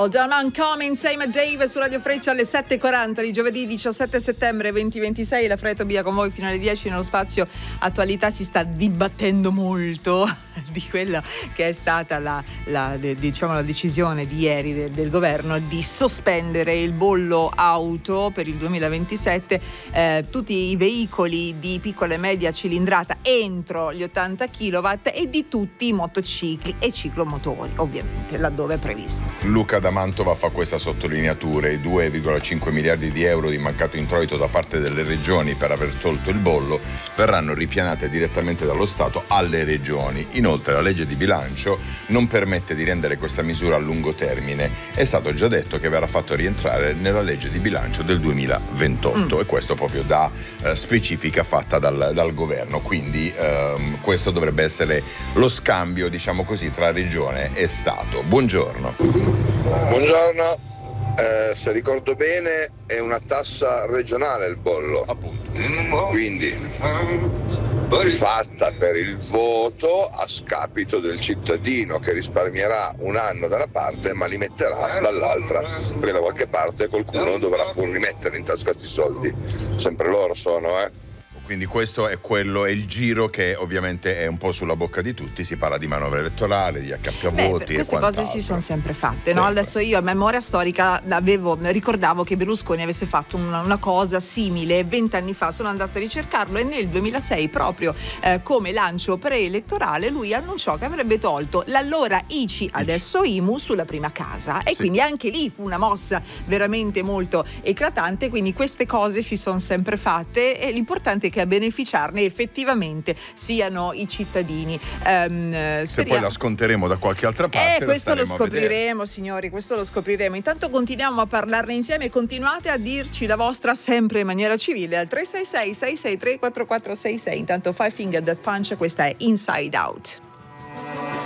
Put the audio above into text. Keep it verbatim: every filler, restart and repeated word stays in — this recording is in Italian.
Hold on, I'm coming, Same Dave su Radio Freccia alle sette e quaranta di giovedì diciassette settembre duemilaventisei. La Fred Tobia con voi fino alle dieci. Nello spazio attualità si sta dibattendo molto di quella che è stata la, la, de, diciamo, la decisione di ieri del, del governo di sospendere il bollo auto per il duemilaventisette. Eh, tutti i veicoli di piccola e media cilindrata entro gli ottanta chilowatt e di tutti i motocicli e ciclomotori, ovviamente laddove è previsto. Luca da Mantova fa questa sottolineatura: i due virgola cinque miliardi di euro di mancato introito da parte delle regioni per aver tolto il bollo verranno ripianate direttamente dallo Stato alle regioni. Inoltre la legge di bilancio non permette di rendere questa misura a lungo termine. È stato già detto che verrà fatto rientrare nella legge di bilancio del duemilaventotto mm. e questo proprio da eh, specifica fatta dal, dal governo. Quindi ehm, questo dovrebbe essere lo scambio, diciamo così, tra regione e Stato. Buongiorno. Buongiorno. Eh, se ricordo bene è una tassa regionale il bollo, appunto, quindi fatta per il voto a scapito del cittadino che risparmierà un anno da una parte ma li metterà dall'altra, perché da qualche parte qualcuno dovrà pur rimettere in tasca questi soldi, sempre loro sono eh Quindi questo è quello, è il giro che ovviamente è un po' sulla bocca di tutti. Si parla di manovra elettorale, di accappavoti. Beh, queste e cose si sono sempre fatte, sempre. no? Adesso io a memoria storica avevo, ricordavo che Berlusconi avesse fatto una, una cosa simile vent'anni fa. Sono andata a ricercarlo e nel duemilasei, proprio eh, come lancio preelettorale, lui annunciò che avrebbe tolto l'allora I C I, adesso I M U, sulla prima casa. E sì. Quindi anche lì fu una mossa veramente molto eclatante. Quindi queste cose si sono sempre fatte e l'importante è che a beneficiarne effettivamente siano i cittadini. Um, Se speriamo... poi la sconteremo da qualche altra parte, eh, questo lo scopriremo, signori, questo lo scopriremo. Intanto continuiamo a parlarne insieme e continuate a dirci la vostra sempre in maniera civile al tre sei sei sei sei tre quattro quattro sei sei. Intanto Five Finger Death Punch, questa è Inside Out.